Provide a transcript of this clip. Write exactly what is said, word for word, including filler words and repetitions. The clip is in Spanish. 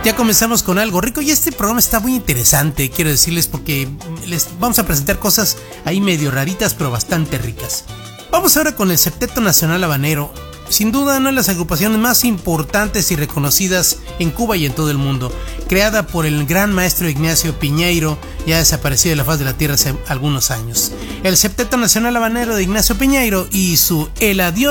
Ya comenzamos con algo rico y este programa está muy interesante, quiero decirles, porque les vamos a presentar cosas ahí medio raritas pero bastante ricas. Vamos ahora con el Septeto Nacional Habanero, sin duda una de las agrupaciones más importantes y reconocidas en Cuba y en todo el mundo, creada por el gran maestro Ignacio Piñeiro, ya desaparecido de la faz de la tierra hace algunos años. El Septeto Nacional Habanero de Ignacio Piñeiro y su El Adiós